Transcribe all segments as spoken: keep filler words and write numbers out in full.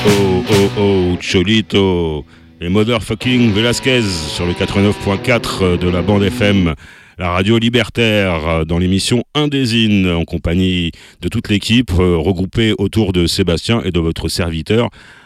Oh oh oh, Cholito et Motherfucking Velasquez sur le quatre-vingt-neuf point quatre de la bande F M, la radio libertaire, dans l'émission Indésine, en compagnie de toute l'équipe, euh, regroupée autour de Sébastien et de votre serviteur,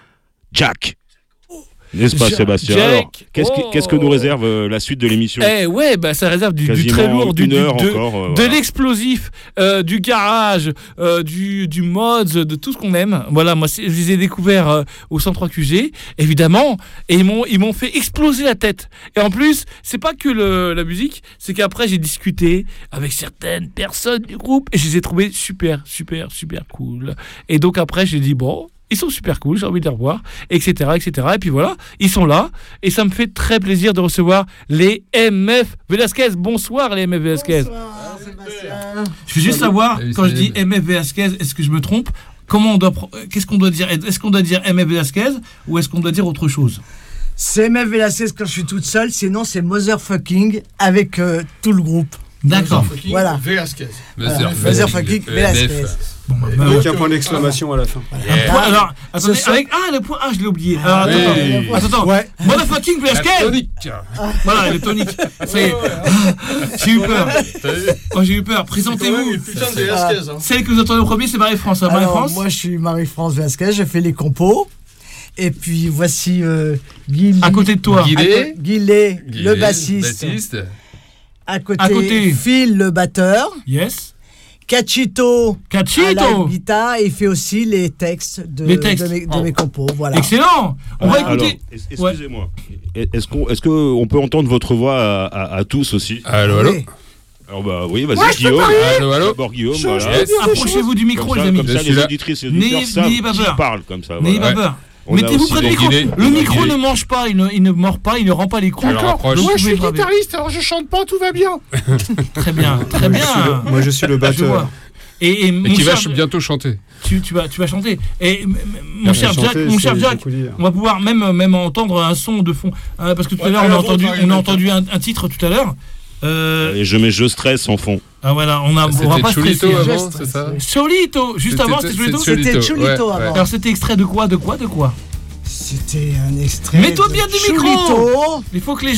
Jack. N'est-ce pas, Sébastien? Jack. Alors, qu'est-ce, Oh. que, qu'est-ce que nous réserve euh, la suite de l'émission? Eh ouais, bah ça réserve du, du très lourd, du, du, heure de, encore, euh, de voilà. l'explosif, euh, du garage, euh, du, du mods, de tout ce qu'on aime. Voilà, moi c'est, je les ai découverts euh, au cent trois Q G, évidemment, et ils m'ont, ils m'ont fait exploser la tête. Et en plus, c'est pas que le, la musique, c'est qu'après j'ai discuté avec certaines personnes du groupe et je les ai trouvés super, super, super cool. Et donc après, j'ai dit bon. Ils sont super cool, j'ai envie de les revoir, et cetera, et cetera. Et puis voilà, ils sont là, et ça me fait très plaisir de recevoir les M F Velasquez. Bonsoir les M F Velasquez. Bonsoir Sébastien. Je veux juste savoir, Salut, quand je salut. dis M F Velasquez, est-ce que je me trompe? Comment on doit, pro- qu'est-ce qu'on doit dire? Est-ce qu'on doit dire M F Velasquez ou est-ce qu'on doit dire autre chose? C'est M F Velasquez quand je suis toute seule, sinon c'est Motherfucking avec euh, tout le groupe. D'accord. Voilà. Velasquez. Voilà. Motherfucking Velasquez. Bon, bah, bah, Avec ouais. un point d'exclamation à la fin. Un point- alors, attendez, Ce soir- avec, ah, le point, ah, je l'ai oublié. Alors, attends, Oui. attends, attends. Ouais. Motherfucking Velasquez! Tonique. Voilà, le tonique. Ça y est. J'ai eu peur. Oh, j'ai eu peur. Présentez-vous. Putain de Velasquez. Hein. Celle que vous entendez au premier, c'est Marie-France. hein, Alors, Marie-France? moi je suis Marie-France Velasquez, je fais les compos. Et puis voici euh, Guy À côté de toi. Guy- Guillet. Guillet, le Guillet, bassiste. bassiste. À côté, À côté. Phil, le batteur. Yes. Cachito, à la Cachito. guitare. Et il fait aussi les textes de, Les textes. de, mes, de Oh. mes compos. Voilà. Excellent. On va Alors, écouter. es- excusez-moi, est-ce qu'on, est-ce qu'on peut entendre votre voix à, à, à tous aussi? Allô, allô. Oui. Alors bah oui, vas-y Guillaume. Allô, allô. D'abord Guillaume, Je- voilà. Yes. Approchez-vous du micro, Comme ça, les amis. comme ça, Je les suis là. auditrices et N'ayez- auditeurs savent n'ayez pas qui peur. parle comme ça. N'ayez Voilà. pas peur. On a Mettez-vous aussi près du donc micro. Guillet. Le micro Guillet. ne mange pas, il ne, il ne mord pas, il ne rend pas les coups. Alors, rapproche. Vous Moi je suis pouvez braver. guitariste, alors je chante pas, tout va bien. Très bien, très Moi, je suis bien. le- Moi je suis le Je batteur. vois. Et, et Et mon qui va cher- ch- bientôt chanter. tu, tu vas, tu vas chanter. Et m- m- mon Chanter, cher Jack, mon cher c'est Jack, beaucoup dire. on va pouvoir même, même entendre un son de fond. Hein, parce que tout à Ouais, l'heure, à on a la entendu, vôtre, on a Marie, entendu un, un titre tout à l'heure. Euh, Et je mets je stresse en fond. ah voilà, on a, on va C'était pas Cholito stresser. avant, Juste, c'est ça? Cholito, juste avant c'était Cholito. C'était C'était Cholito, Cholito ouais, avant. Alors c'était extrait de quoi, de quoi, de quoi? C'était un extrait. Mets-toi de bien du micro. Cholito. Il faut que les